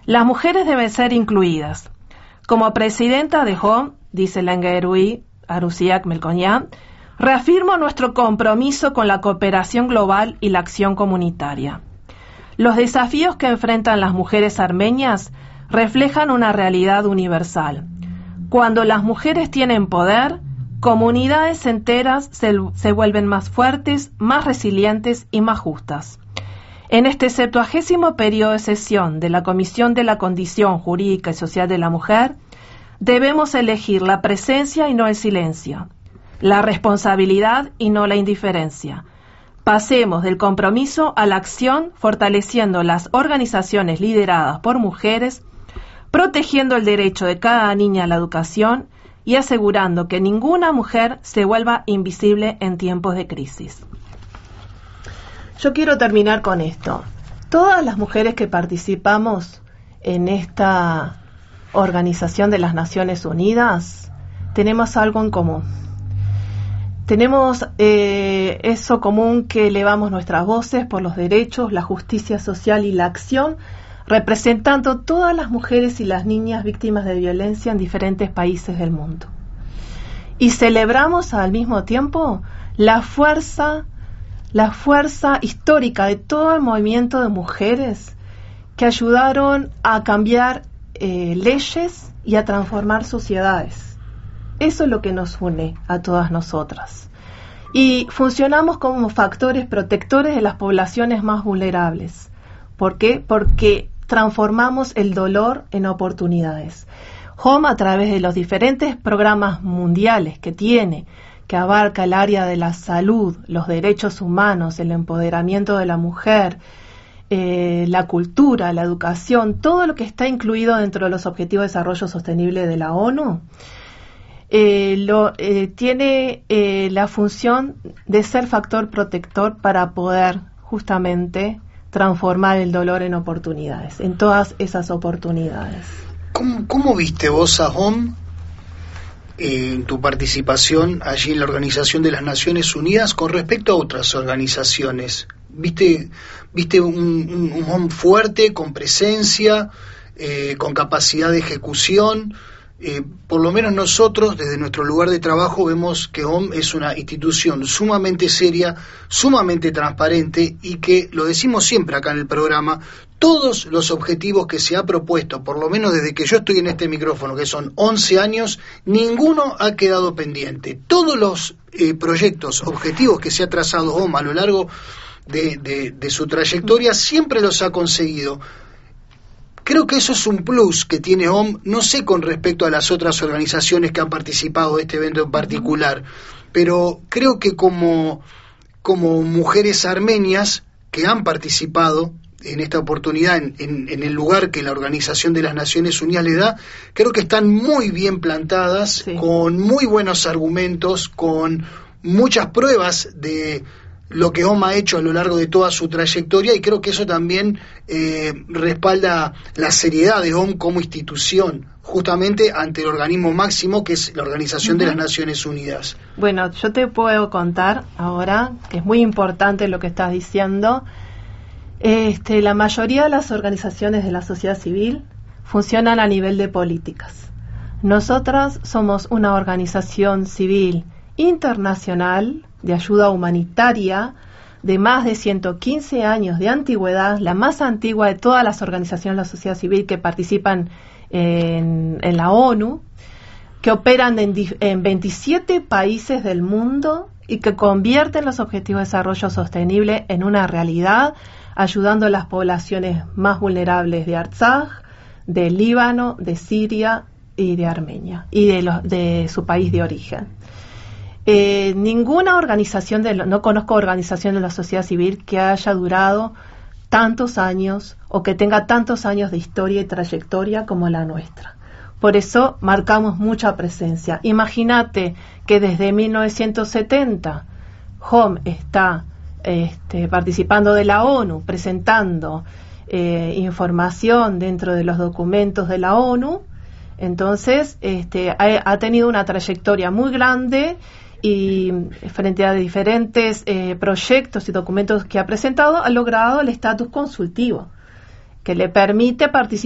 Las mujeres deben ser incluidas. Como presidenta de HOM, dice Lengerui Arusiak Melconian, reafirmo nuestro compromiso con la cooperación global y la acción comunitaria. Los desafíos que enfrentan las mujeres armenias reflejan una realidad universal. Cuando las mujeres tienen poder, comunidades enteras se vuelven más fuertes, más resilientes y más justas. En este 70º periodo de sesión de la Comisión de la Condición Jurídica y Social de la Mujer, debemos elegir la presencia y no el silencio, la responsabilidad y no la indiferencia. Pasemos del compromiso a la acción, fortaleciendo las organizaciones lideradas por mujeres, protegiendo el derecho de cada niña a la educación y asegurando que ninguna mujer se vuelva invisible en tiempos de crisis. Yo quiero terminar con esto. Todas las mujeres que participamos en esta Organización de las Naciones Unidas tenemos algo en común. Tenemos eso común que elevamos nuestras voces por los derechos, la justicia social y la acción, representando todas las mujeres y las niñas víctimas de violencia en diferentes países del mundo. Y celebramos al mismo tiempo la fuerza histórica de todo el movimiento de mujeres que ayudaron a cambiar leyes y a transformar sociedades. Eso es lo que nos une a todas nosotras. Y funcionamos como factores protectores de las poblaciones más vulnerables. ¿Por qué? Porque transformamos el dolor en oportunidades. HOM, a través de los diferentes programas mundiales que tiene, que abarca el área de la salud, los derechos humanos, el empoderamiento de la mujer, la cultura, la educación, todo lo que está incluido dentro de los Objetivos de Desarrollo Sostenible de la ONU, tiene la función de ser factor protector para poder justamente transformar el dolor en oportunidades, en todas esas oportunidades. ¿Cómo viste vos a HOM en tu participación allí en la Organización de las Naciones Unidas con respecto a otras organizaciones? ¿Viste un HOM fuerte, con presencia, con capacidad de ejecución? Por lo menos nosotros, desde nuestro lugar de trabajo, vemos que HOM es una institución sumamente seria, sumamente transparente y que, lo decimos siempre acá en el programa, todos los objetivos que se ha propuesto, por lo menos desde que yo estoy en este micrófono, que son 11 años, ninguno ha quedado pendiente. Todos los proyectos, objetivos que se ha trazado HOM a lo largo de su trayectoria, siempre los ha conseguido. Creo que eso es un plus que tiene HOM, no sé con respecto a las otras organizaciones que han participado de este evento en particular, pero creo que como mujeres armenias que han participado en esta oportunidad, en el lugar que la Organización de las Naciones Unidas le da, creo que están muy bien plantadas, sí, con muy buenos argumentos, con muchas pruebas de lo que HOM ha hecho a lo largo de toda su trayectoria, y creo que eso también respalda la seriedad de HOM como institución, justamente ante el organismo máximo que es la Organización de las Naciones Unidas. Bueno, yo te puedo contar ahora, que es muy importante lo que estás diciendo. La mayoría de las organizaciones de la sociedad civil funcionan a nivel de políticas. Nosotras somos una organización civil internacional de ayuda humanitaria de más de 115 años de antigüedad, la más antigua de todas las organizaciones de la sociedad civil que participan en la ONU, que operan en 27 países del mundo y que convierten los Objetivos de Desarrollo Sostenible en una realidad, ayudando a las poblaciones más vulnerables de Artsaj, de Líbano, de Siria y de Armenia, y de su país de origen. Ninguna organización, no conozco organización de la sociedad civil que haya durado tantos años o que tenga tantos años de historia y trayectoria como la nuestra. Por eso marcamos mucha presencia. Imagínate que desde 1970 HOM está participando de la ONU, presentando información dentro de los documentos de la ONU. Entonces ha tenido una trayectoria muy grande, y frente a diferentes proyectos y documentos que ha presentado, ha logrado el estatus consultivo que le permite participar